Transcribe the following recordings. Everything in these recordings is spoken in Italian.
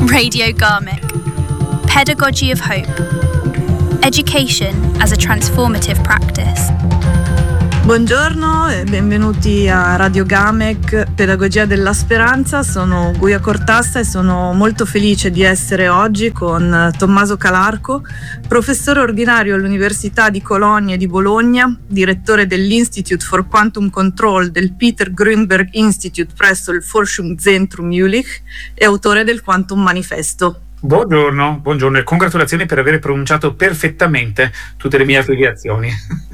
Radio Garmic. Pedagogy of Hope. Education as a transformative practice. Buongiorno e benvenuti a Radio Garmic, Pedagogia della Speranza. Sono Guia Cortassa e sono molto felice di essere oggi con Tommaso Calarco, professore ordinario all'Università di Colonia e di Bologna, direttore dell'Institute for Quantum Control del Peter Grünberg Institute presso il Forschungszentrum Jülich e autore del Quantum Manifesto. Buongiorno e congratulazioni per aver pronunciato perfettamente tutte le mie affiliazioni.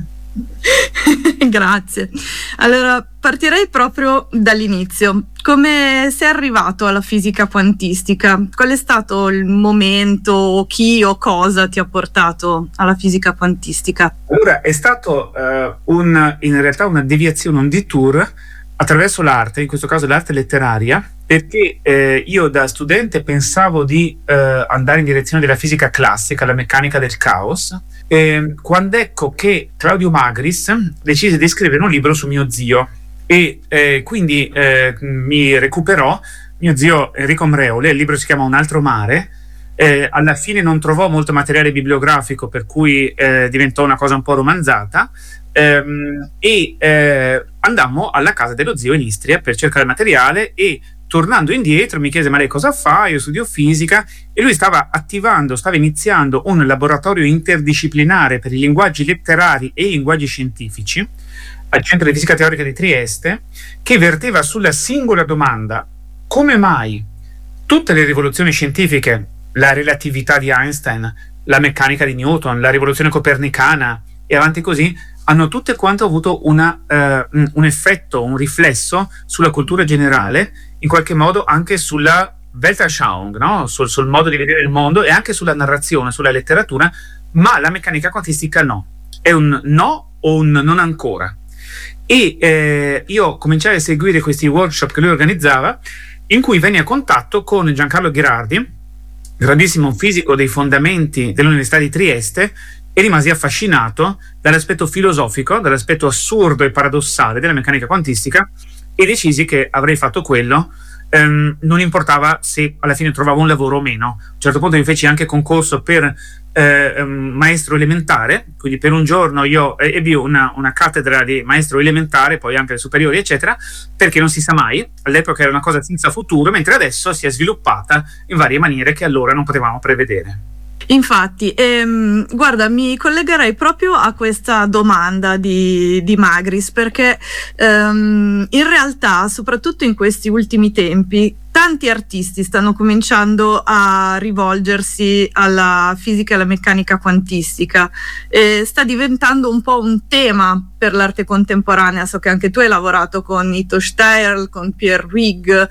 Grazie. Allora, partirei proprio dall'inizio. Come sei arrivato alla fisica quantistica? Qual è stato il momento, chi o cosa ti ha portato alla fisica quantistica? Allora, è stato in realtà una deviazione, un detour attraverso l'arte, in questo caso l'arte letteraria, perché io da studente pensavo di andare in direzione della fisica classica, la meccanica del caos, quando ecco che Claudio Magris decise di scrivere un libro su mio zio e quindi mi recuperò mio zio Enrico Mreole. Il libro si chiama Un altro mare. Alla fine non trovò molto materiale bibliografico, per cui diventò una cosa un po' romanzata, andammo alla casa dello zio in Istria per cercare materiale e tornando indietro mi chiese: ma lei cosa fa? Io studio fisica. E lui stava iniziando un laboratorio interdisciplinare per i linguaggi letterari e i linguaggi scientifici al Centro di Fisica Teorica di Trieste, che verteva sulla singola domanda: come mai tutte le rivoluzioni scientifiche, la relatività di Einstein, la meccanica di Newton, la rivoluzione copernicana e avanti così, hanno tutte quante avuto un effetto, un riflesso sulla cultura generale, in qualche modo anche sulla Weltanschauung, no? sul modo di vedere il mondo e anche sulla narrazione, sulla letteratura, ma la meccanica quantistica no. È un no o un non ancora. E io cominciai a seguire questi workshop che lui organizzava, in cui venni a contatto con Giancarlo Ghirardi, grandissimo fisico dei fondamenti dell'Università di Trieste, e rimasi affascinato dall'aspetto filosofico, dall'aspetto assurdo e paradossale della meccanica quantistica, e decisi che avrei fatto quello, non importava se alla fine trovavo un lavoro o meno. A un certo punto mi feci anche concorso per maestro elementare, quindi per un giorno io ebbi una cattedra di maestro elementare, poi anche superiori eccetera, perché non si sa mai, all'epoca era una cosa senza futuro, mentre adesso si è sviluppata in varie maniere che allora non potevamo prevedere. Infatti, guarda, mi collegherei proprio a questa domanda di Magris, perché in realtà, soprattutto in questi ultimi tempi, tanti artisti stanno cominciando a rivolgersi alla fisica e alla meccanica quantistica. Sta diventando un po' un tema per l'arte contemporanea. So che anche tu hai lavorato con Ito Steierl, con Pierre Huyghe.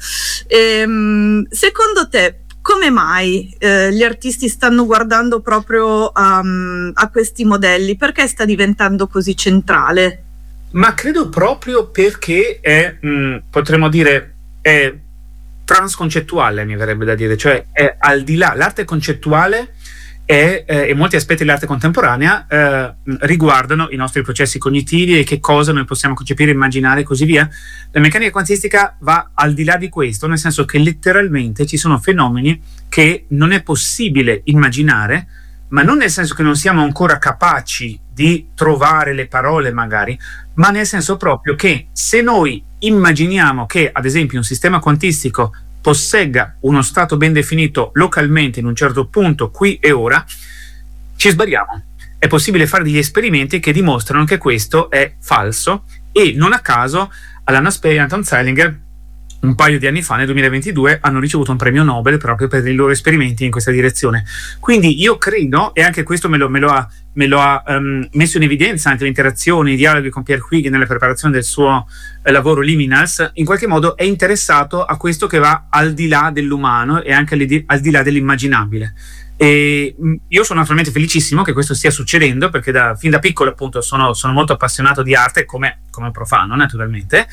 Secondo te, come mai gli artisti stanno guardando proprio a questi modelli? Perché sta diventando così centrale? Ma credo proprio perché è, potremmo dire, è transconcettuale, mi verrebbe da dire, cioè è al di là, l'arte concettuale e molti aspetti dell'arte contemporanea riguardano i nostri processi cognitivi e che cosa noi possiamo concepire, immaginare e così via. La meccanica quantistica va al di là di questo, nel senso che letteralmente ci sono fenomeni che non è possibile immaginare, ma non nel senso che non siamo ancora capaci di trovare le parole magari, ma nel senso proprio che se noi immaginiamo che ad esempio un sistema quantistico possegga uno stato ben definito localmente in un certo punto qui e ora, ci sbagliamo. È possibile fare degli esperimenti che dimostrano che questo è falso, e non a caso Alan Aspect e Anton Zeilinger un paio di anni fa, nel 2022, hanno ricevuto un premio Nobel proprio per i loro esperimenti in questa direzione. Quindi io credo, e anche questo me lo ha messo in evidenza anche l'interazione, i dialoghi con Pierre Huyghe nella preparazione del suo lavoro Liminals, in qualche modo è interessato a questo che va al di là dell'umano e anche al di là dell'immaginabile. E io sono naturalmente felicissimo che questo stia succedendo, perché fin da piccolo appunto sono molto appassionato di arte come profano naturalmente,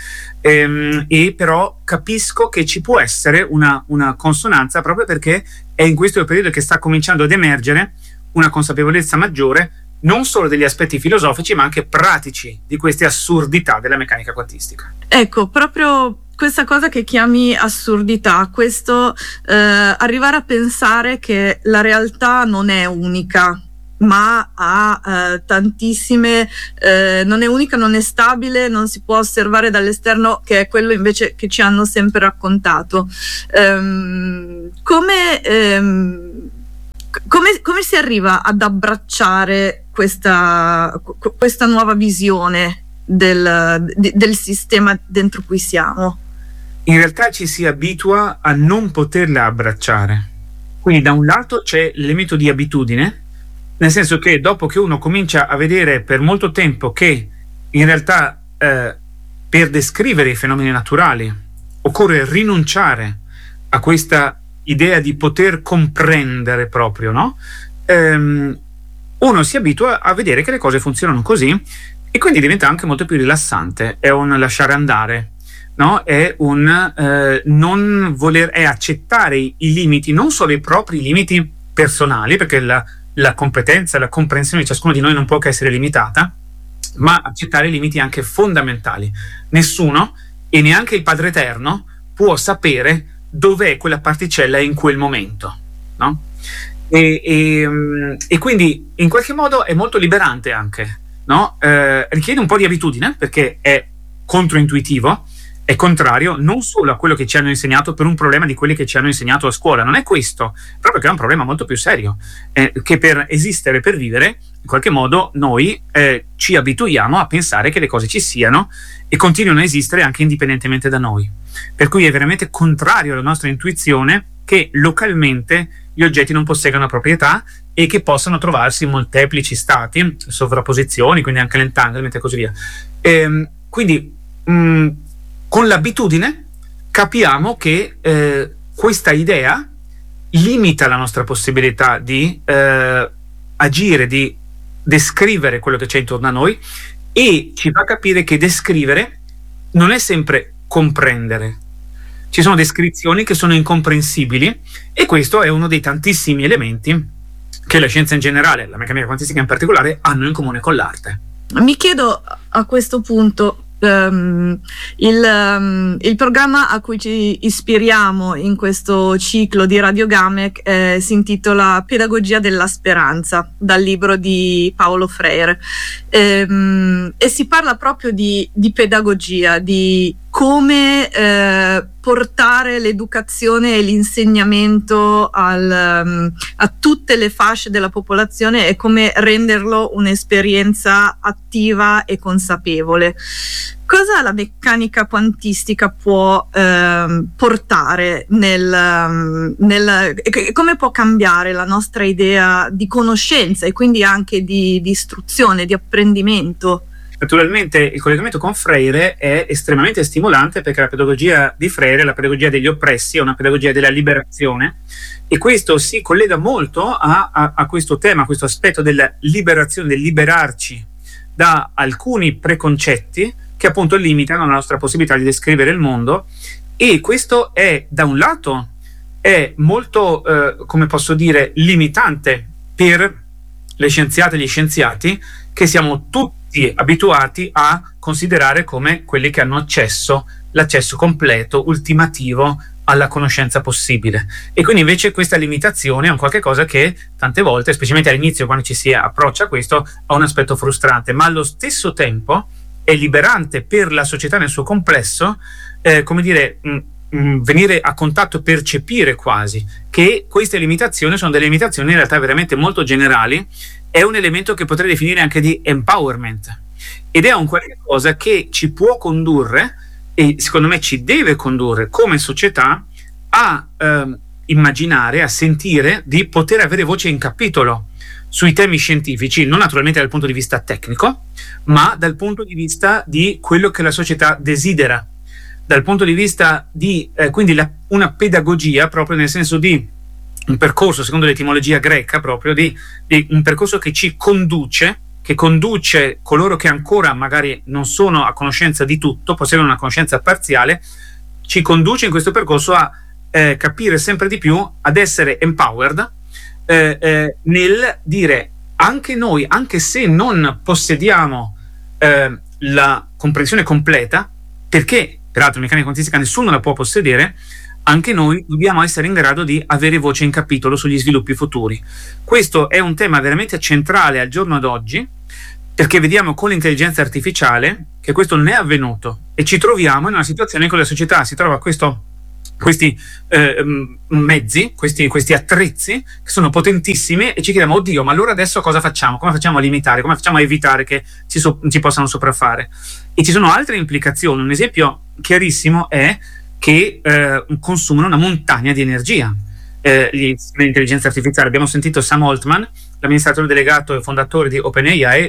e però capisco che ci può essere una consonanza, proprio perché è in questo periodo che sta cominciando ad emergere una consapevolezza maggiore non solo degli aspetti filosofici ma anche pratici di queste assurdità della meccanica quantistica. Ecco, proprio questa cosa che chiami assurdità, questo arrivare a pensare che la realtà non è unica, ma ha tantissime, non è unica, non è stabile, non si può osservare dall'esterno, che è quello invece che ci hanno sempre raccontato. Come si arriva ad abbracciare questa nuova visione del sistema dentro cui siamo? In realtà ci si abitua a non poterla abbracciare. Quindi da un lato c'è l'elemento di abitudine, nel senso che dopo che uno comincia a vedere per molto tempo che in realtà per descrivere i fenomeni naturali occorre rinunciare a questa idea di poter comprendere proprio, no? Uno si abitua a vedere che le cose funzionano così e quindi diventa anche molto più rilassante, è un lasciare andare, no? È un non voler, è accettare i limiti, non solo i propri limiti personali, perché la competenza, la comprensione di ciascuno di noi non può che essere limitata, ma accettare i limiti anche fondamentali. Nessuno, e neanche il Padre Eterno, può sapere dov'è quella particella in quel momento, no? E quindi in qualche modo è molto liberante anche, no? Richiede un po' di abitudine, perché è controintuitivo, è contrario non solo a quello che ci hanno insegnato per un problema di quelli che ci hanno insegnato a scuola, non è questo, proprio che è un problema molto più serio, che per esistere, per vivere, in qualche modo noi ci abituiamo a pensare che le cose ci siano e continuino a esistere anche indipendentemente da noi, per cui è veramente contrario alla nostra intuizione che localmente gli oggetti non possegano proprietà e che possano trovarsi in molteplici stati, sovrapposizioni, quindi anche l'entanglement e così via. Quindi con l'abitudine capiamo che questa idea limita la nostra possibilità di agire, di descrivere quello che c'è intorno a noi, e ci fa capire che descrivere non è sempre comprendere. Ci sono descrizioni che sono incomprensibili, e questo è uno dei tantissimi elementi che la scienza in generale, la meccanica quantistica in particolare, hanno in comune con l'arte. Mi chiedo a questo punto, il programma a cui ci ispiriamo in questo ciclo di Radio Gamek si intitola Pedagogia della speranza, dal libro di Paulo Freire, e si parla proprio di pedagogia, di come portare l'educazione e l'insegnamento a tutte le fasce della popolazione e come renderlo un'esperienza attiva e consapevole. Cosa la meccanica quantistica può portare come può cambiare la nostra idea di conoscenza e quindi anche di istruzione, di apprendimento? Naturalmente il collegamento con Freire è estremamente stimolante, perché la pedagogia di Freire è la pedagogia degli oppressi, è una pedagogia della liberazione, e questo si collega molto a questo tema, a questo aspetto della liberazione, del liberarci da alcuni preconcetti che appunto limitano la nostra possibilità di descrivere il mondo. E questo è, da un lato, è molto, come posso dire, limitante per le scienziate e gli scienziati, che siamo tutti abituati a considerare come quelli che hanno l'accesso completo, ultimativo alla conoscenza possibile. E quindi invece questa limitazione è un qualche cosa che tante volte, specialmente all'inizio quando ci si approccia a questo, ha un aspetto frustrante, ma allo stesso tempo è liberante per la società nel suo complesso, come dire, venire a contatto e percepire quasi che queste limitazioni sono delle limitazioni in realtà veramente molto generali. È un elemento che potrei definire anche di empowerment, ed è un qualche cosa che ci può condurre, e secondo me ci deve condurre come società, a immaginare, a sentire di poter avere voce in capitolo sui temi scientifici, non naturalmente dal punto di vista tecnico, ma dal punto di vista di quello che la società desidera, dal punto di vista di quindi una pedagogia, proprio nel senso di un percorso, secondo l'etimologia greca, proprio di un percorso che ci conduce, che conduce coloro che ancora magari non sono a conoscenza di tutto, possiedono una conoscenza parziale, ci conduce in questo percorso a capire sempre di più, ad essere empowered nel dire anche noi, anche se non possediamo la comprensione completa, perché peraltro meccanica quantistica nessuno la può possedere, anche noi dobbiamo essere in grado di avere voce in capitolo sugli sviluppi futuri. Questo è un tema veramente centrale al giorno d'oggi, perché vediamo con l'intelligenza artificiale che questo non è avvenuto e ci troviamo in una situazione in cui la società si trova questi mezzi, questi attrezzi che sono potentissimi, e ci chiediamo: oddio, ma allora adesso cosa facciamo? Come facciamo a limitare? Come facciamo a evitare che ci possano sopraffare? E ci sono altre implicazioni. Un esempio chiarissimo è che consumano una montagna di energia l'intelligenza artificiale. Abbiamo sentito Sam Altman, l'amministratore delegato e fondatore di OpenAI,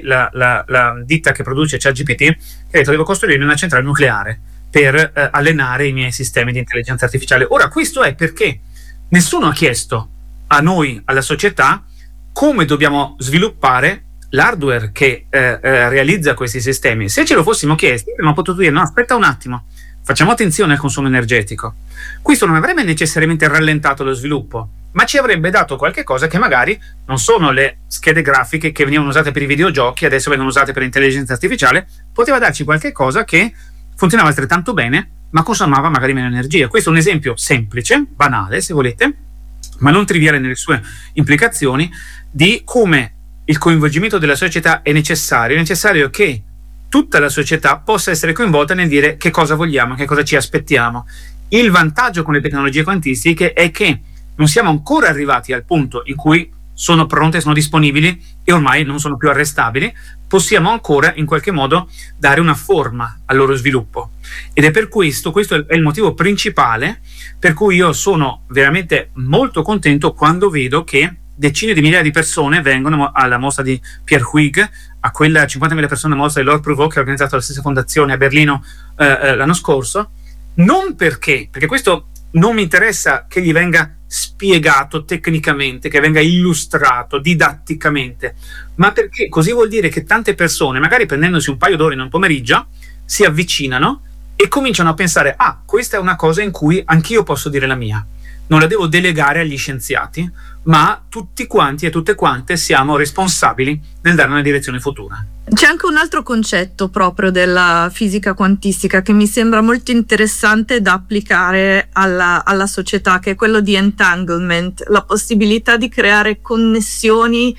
la ditta che produce ChatGPT, che ha detto: devo costruire una centrale nucleare per allenare i miei sistemi di intelligenza artificiale. Ora, questo è perché nessuno ha chiesto a noi, alla società, come dobbiamo sviluppare l'hardware che realizza questi sistemi. Se ce lo fossimo chiesti, avremmo potuto dire: no, aspetta un attimo, facciamo attenzione al consumo energetico. Questo non avrebbe necessariamente rallentato lo sviluppo, ma ci avrebbe dato qualche cosa che magari non sono le schede grafiche che venivano usate per i videogiochi, adesso vengono usate per l'intelligenza artificiale. Poteva darci qualche cosa che funzionava altrettanto bene, ma consumava magari meno energia. Questo è un esempio semplice, banale se volete, ma non triviale nelle sue implicazioni, di come il coinvolgimento della società è necessario. È necessario che tutta la società possa essere coinvolta nel dire che cosa vogliamo, che cosa ci aspettiamo. Il vantaggio con le tecnologie quantistiche è che non siamo ancora arrivati al punto in cui sono pronte, sono disponibili e ormai non sono più arrestabili. Possiamo ancora in qualche modo dare una forma al loro sviluppo, ed è per questo è il motivo principale per cui io sono veramente molto contento quando vedo che decine di migliaia di persone vengono alla mostra di Pierre Huyghe, a quella 50.000 persone mostra di Lord Prouvost che ha organizzato la stessa fondazione a Berlino l'anno scorso. Non perché questo non mi interessa che gli venga spiegato tecnicamente, che venga illustrato didatticamente, ma perché così vuol dire che tante persone, magari prendendosi un paio d'ore in un pomeriggio, si avvicinano e cominciano a pensare: ah, questa è una cosa in cui anch'io posso dire la mia, non la devo delegare agli scienziati, ma tutti quanti e tutte quante siamo responsabili nel dare una direzione futura. C'è anche un altro concetto proprio della fisica quantistica che mi sembra molto interessante da applicare alla società, che è quello di entanglement, la possibilità di creare connessioni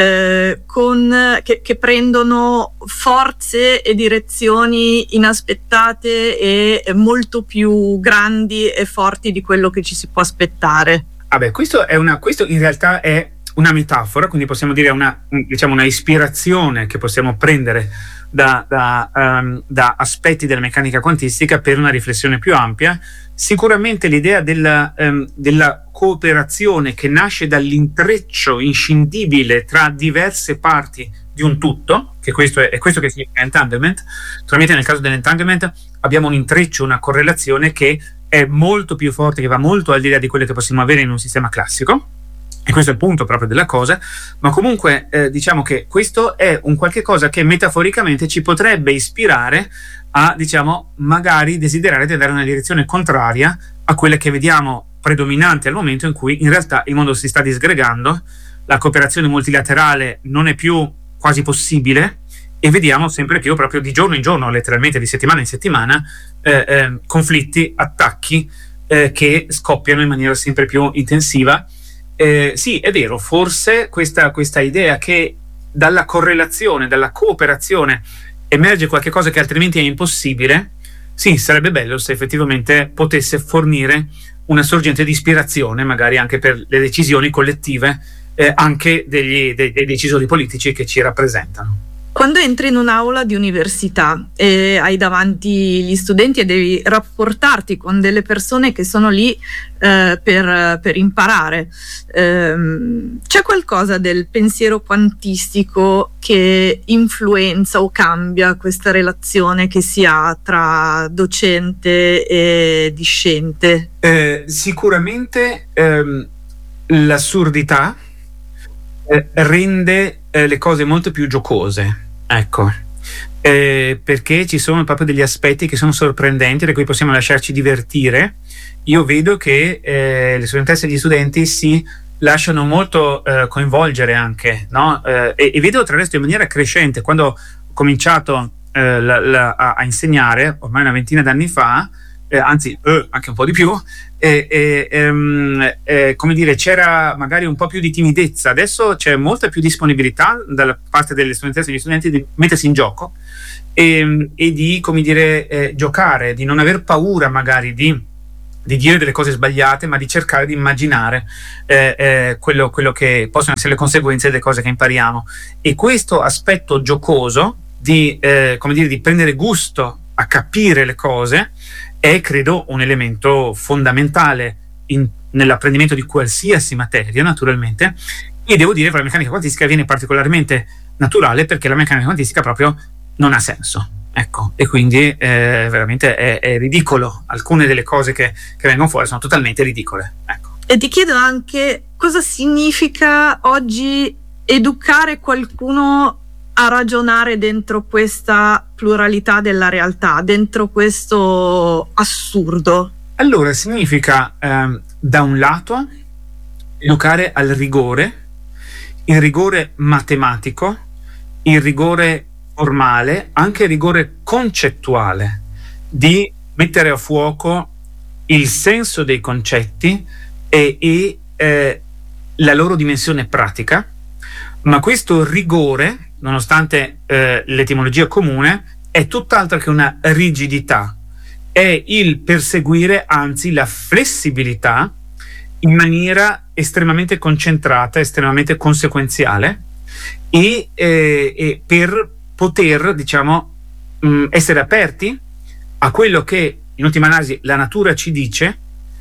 che prendono forze e direzioni inaspettate e molto più grandi e forti di quello che ci si può aspettare. Questo in realtà è una metafora, quindi possiamo dire una ispirazione che possiamo prendere da aspetti della meccanica quantistica per una riflessione più ampia. Sicuramente l'idea della cooperazione che nasce dall'intreccio inscindibile tra diverse parti di un tutto, che questo è questo che significa entanglement. Naturalmente nel caso dell'entanglement abbiamo un intreccio, una correlazione che è molto più forte, che va molto al di là di quelle che possiamo avere in un sistema classico, e questo è il punto proprio della cosa. Ma comunque diciamo che questo è un qualche cosa che metaforicamente ci potrebbe ispirare a, magari desiderare di andare in una direzione contraria a quelle che vediamo predominanti al momento, in cui in realtà il mondo si sta disgregando, la cooperazione multilaterale non è più quasi possibile, e vediamo sempre più, proprio di giorno in giorno, letteralmente di settimana in settimana, conflitti, attacchi che scoppiano in maniera sempre più intensiva. Sì, è vero, forse questa idea che dalla correlazione, dalla cooperazione emerge qualche cosa che altrimenti è impossibile. Sì, sarebbe bello se effettivamente potesse fornire una sorgente di ispirazione, magari anche per le decisioni collettive, anche dei decisori politici che ci rappresentano. Quando entri in un'aula di università e hai davanti gli studenti e devi rapportarti con delle persone che sono lì per imparare, c'è qualcosa del pensiero quantistico che influenza o cambia questa relazione che si ha tra docente e discente? Sicuramente l'assurdità rende le cose molto più giocose. Ecco, perché ci sono proprio degli aspetti che sono sorprendenti, da cui possiamo lasciarci divertire. Io vedo che le studentesse e gli studenti si lasciano molto coinvolgere anche, no? E vedo tra l'altro in maniera crescente. Quando ho cominciato a insegnare ormai una ventina d'anni fa, anzi anche un po' di più, come dire, c'era magari un po' più di timidezza. Adesso c'è molta più disponibilità dalla parte delle studentesse e degli studenti di mettersi in gioco e di, come dire, giocare, di non aver paura magari di dire delle cose sbagliate, ma di cercare di immaginare quello che possono essere le conseguenze delle cose che impariamo. E questo aspetto giocoso di prendere gusto a capire le cose è, credo, un elemento fondamentale nell'apprendimento di qualsiasi materia, naturalmente. E devo dire che la meccanica quantistica viene particolarmente naturale, perché la meccanica quantistica proprio non ha senso. Ecco, e quindi veramente è ridicolo. Alcune delle cose che vengono fuori sono totalmente ridicole. Ecco. E ti chiedo anche cosa significa oggi educare qualcuno a ragionare dentro questa pluralità della realtà, dentro questo assurdo. Allora, significa da un lato educare al rigore, il rigore matematico, il rigore formale, anche il rigore concettuale, di mettere a fuoco il senso dei concetti e la loro dimensione pratica, ma questo rigore, nonostante l'etimologia comune, è tutt'altro che una rigidità, è il perseguire anzi la flessibilità in maniera estremamente concentrata, estremamente conseguenziale, e per poter, diciamo, essere aperti a quello che in ultima analisi la natura ci dice,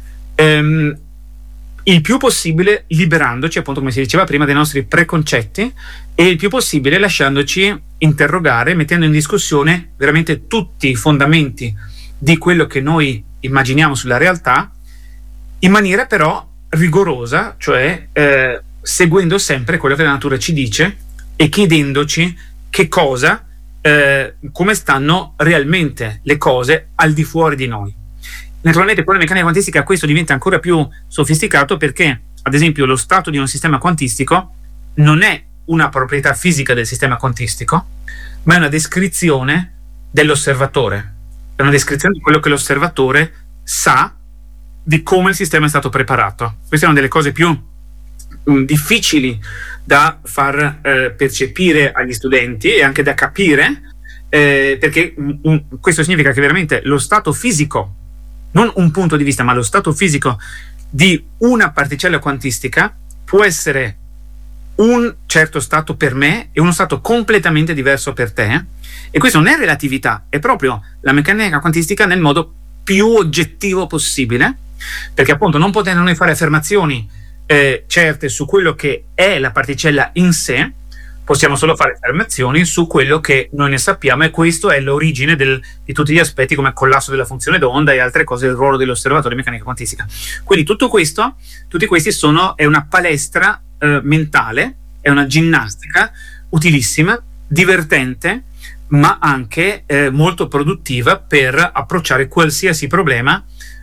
il più possibile liberandoci, appunto, come si diceva prima, dei nostri preconcetti, e il più possibile lasciandoci interrogare, mettendo in discussione veramente tutti i fondamenti di quello che noi immaginiamo sulla realtà, in maniera però rigorosa, cioè seguendo sempre quello che la natura ci dice e chiedendoci che cosa, come stanno realmente le cose al di fuori di noi. Naturalmente con la meccanica quantistica questo diventa ancora più sofisticato, perché ad esempio lo stato di un sistema quantistico non è una proprietà fisica del sistema quantistico, ma è una descrizione dell'osservatore, è una descrizione di quello che l'osservatore sa di come il sistema è stato preparato. Questa è una delle cose più difficili da far percepire agli studenti e anche da capire, perché questo significa che veramente lo stato fisico, non un punto di vista, ma lo stato fisico di una particella quantistica può essere un certo stato per me e uno stato completamente diverso per te, e questo non è relatività, è proprio la meccanica quantistica nel modo più oggettivo possibile, perché appunto non potendo noi fare affermazioni certe su quello che è la particella in sé, possiamo solo fare affermazioni su quello che noi ne sappiamo, e questo è l'origine di tutti gli aspetti come collasso della funzione d'onda e altre cose, il ruolo dell'osservatore di meccanica quantistica. Quindi tutti questi è una palestra mentale, è una ginnastica utilissima, divertente, ma anche molto produttiva per approcciare qualsiasi problema,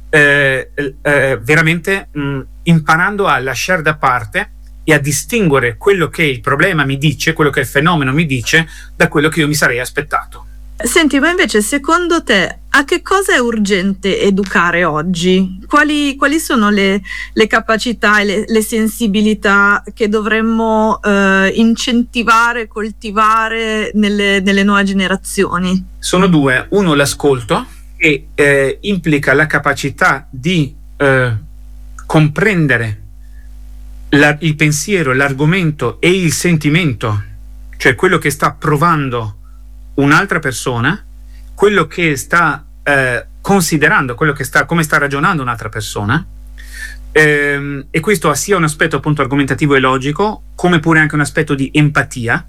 veramente imparando a lasciare da parte e a distinguere quello che il problema mi dice, quello che il fenomeno mi dice, da quello che io mi sarei aspettato. Senti, ma invece secondo te a che cosa è urgente educare oggi? Quali sono le capacità e le sensibilità che dovremmo incentivare, coltivare nelle nuove generazioni? Sono due. Uno, l'ascolto, che implica la capacità di comprendere il pensiero, l'argomento e il sentimento, cioè quello che sta provando un'altra persona, quello che sta considerando, come sta ragionando un'altra persona, e questo ha sia un aspetto appunto argomentativo e logico, come pure anche un aspetto di empatia,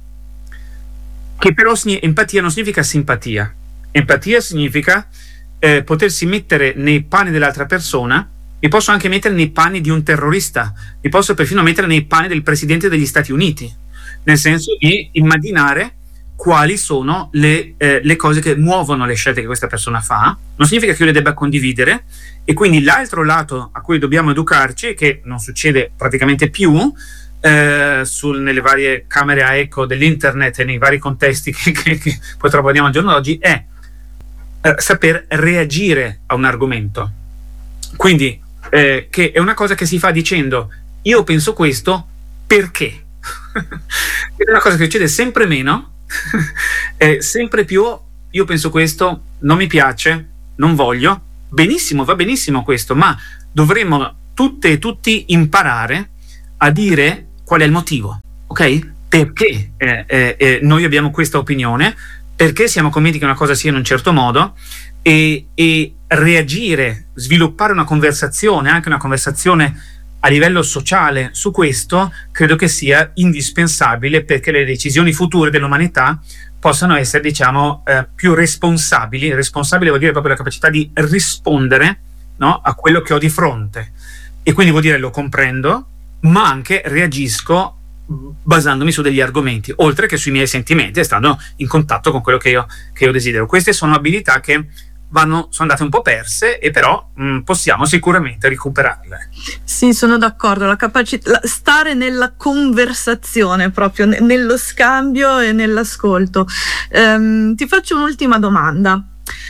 che però empatia non significa simpatia. Empatia significa potersi mettere nei panni dell'altra persona. Mi posso anche mettere nei panni di un terrorista, mi posso perfino mettere nei panni del presidente degli Stati Uniti, nel senso di immaginare quali sono le cose che muovono le scelte che questa persona fa. Non significa che io le debba condividere, e quindi l'altro lato a cui dobbiamo educarci, che non succede praticamente più, nelle varie camere a eco dell'internet e nei vari contesti che poi troviamo al giorno d'oggi, è saper reagire a un argomento. Quindi che è una cosa che si fa dicendo: io penso questo perché. È una cosa che succede sempre meno, sempre più io penso questo, non mi piace, non voglio. Benissimo, va benissimo questo, ma dovremmo tutte e tutti imparare a dire qual è il motivo, ok? Perché noi abbiamo questa opinione, perché siamo convinti che una cosa sia in un certo modo, e reagire, sviluppare una conversazione, anche una conversazione a livello sociale su questo, credo che sia indispensabile perché le decisioni future dell'umanità possano essere, diciamo, più responsabili. Responsabile vuol dire proprio la capacità di rispondere, no, a quello che ho di fronte, e quindi vuol dire lo comprendo, ma anche reagisco basandomi su degli argomenti, oltre che sui miei sentimenti e stando in contatto con quello che io desidero. Queste sono abilità che sono andate un po' perse, e però possiamo sicuramente recuperarle. Sì, sono d'accordo, la capacità, stare nella conversazione, proprio nello scambio e nell'ascolto. Ti faccio un'ultima domanda.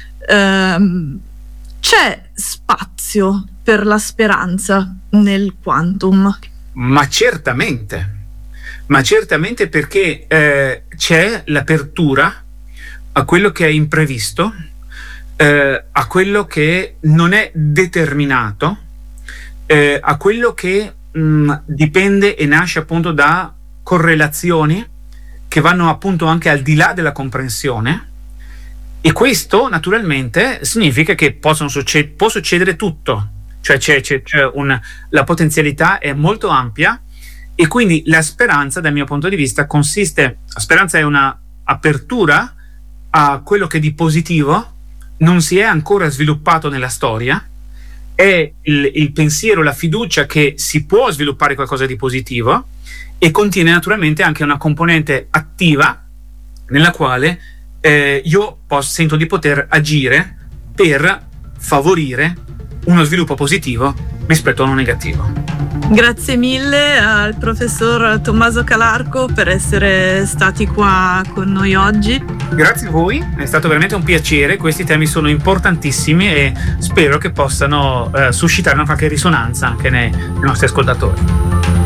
C'è spazio per la speranza nel quantum? Ma certamente, perché c'è l'apertura a quello che è imprevisto, a quello che non è determinato, a quello che dipende e nasce appunto da correlazioni che vanno appunto anche al di là della comprensione, e questo naturalmente significa che può succedere tutto, cioè la potenzialità è molto ampia, e quindi la speranza, dal mio punto di vista, la speranza è una apertura a quello che di positivo non si è ancora sviluppato nella storia, è il pensiero, la fiducia che si può sviluppare qualcosa di positivo, e contiene naturalmente anche una componente attiva nella quale io sento di poter agire per favorire uno sviluppo positivo rispetto a uno negativo. Grazie mille al professor Tommaso Calarco per essere stati qua con noi oggi. Grazie a voi, è stato veramente un piacere. Questi temi sono importantissimi e spero che possano suscitare una qualche risonanza anche nei nostri ascoltatori.